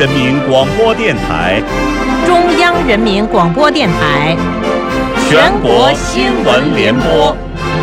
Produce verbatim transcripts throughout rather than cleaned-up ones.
人民广播电台、 中央人民广播电台、 全国新闻联播。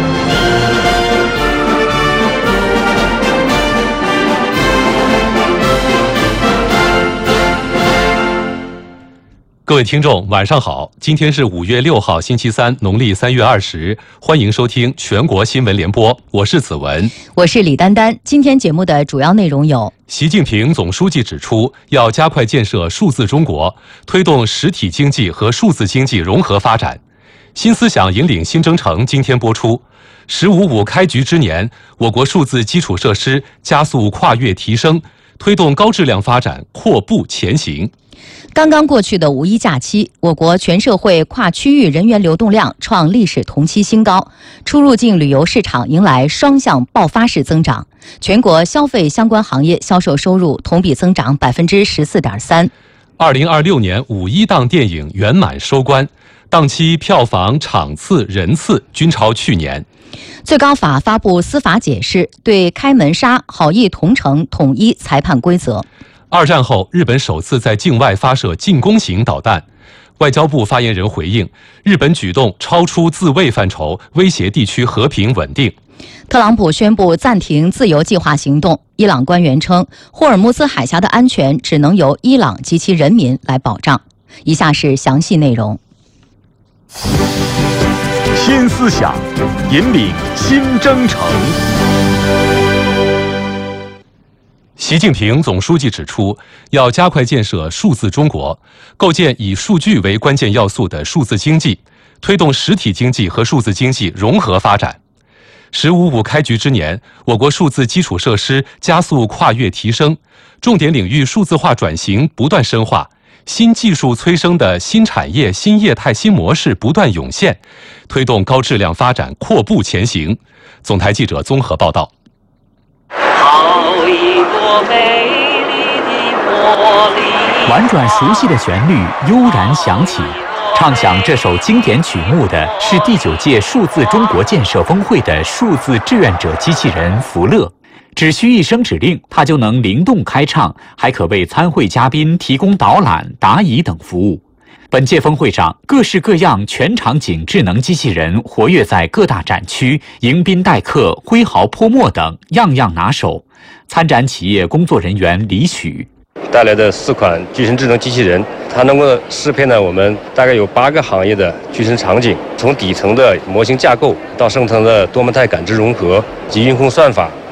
各位听众，晚上好！今天是五月六号，星期三，农历三月二十。欢迎收听全国新闻联播，我是子文， 我是李丹丹。今天节目的主要内容有： 习近平总书记指出，要加快建设数字中国，推动实体经济和数字经济融合发展。新思想引领新征程今天播出。十五五开局之年，我国数字基础设施加速跨越提升，推动高质量发展阔步前行。 刚刚过去的五一假期，我国全社会跨区域人员流动量创历史同期新高，出入境旅游市场迎来双向爆发式增长，全国消费相关行业销售收入同比增长百分之十四点三。 二零二六年五一档电影圆满收官，档期票房、场次、人次均超去年。 最高法发布司法解释，对开门沙、好意同城统一裁判规则。 二战后，日本首次在境外发射进攻型导弹。外交部发言人回应，日本举动超出自卫范畴，威胁地区和平稳定。 特朗普宣布暂停自由计划行动。伊朗官员称，霍尔木兹海峡的安全只能由伊朗及其人民来保障。以下是详细内容。 新思想引领新征程。 习近平总书记指出，要加快建设数字中国，构建以数据为关键要素的数字经济，推动实体经济和数字经济融合发展。十五五开局之年，我国数字基础设施加速跨越提升，重点领域数字化转型不断深化，新技术催生的新产业、新业态、新模式不断涌现，推动高质量发展阔步前行。总台记者综合报道。 好一朵美丽的茉莉。 婉转熟悉的旋律悠然响起，唱响这首经典曲目的是第九届数字中国建设峰会的数字志愿者机器人福乐。只需一声指令，它就能灵动开唱，还可为参会嘉宾提供导览、答疑等服务。本届峰会上，各式各样全场景智能机器人活跃在各大展区，迎宾待客、挥毫泼墨等，样样拿手。参展企业工作人员李许带来的四款具身智能机器人，它能够适配呢我们大概有八个行业的具身场景，从底层的模型架构到上层的多模态感知融合及运控算法，